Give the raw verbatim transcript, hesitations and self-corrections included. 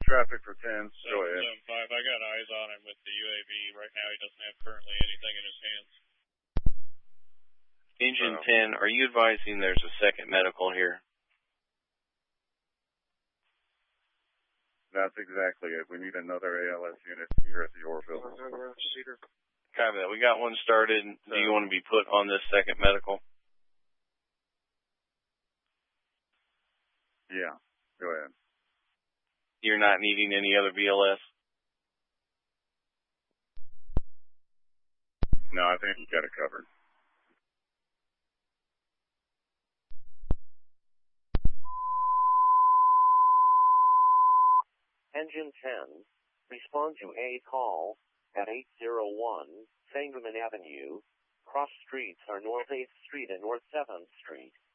traffic for ten. Go ahead. seven five, I got eyes on him with the U A V. Right now he doesn't have currently anything in his hands. Engine Uh, ten, are you advising there's a second medical here? That's exactly it. We need another A L S unit here at the Orville. Copy that. We got one started. Do you want to be put on this second medical? Yeah, go ahead. You're not needing any other B L S? No, I think you got it covered. Engine ten, respond to a call at eight zero one Sangerman Avenue. Cross streets are North eighth Street and North seventh Street.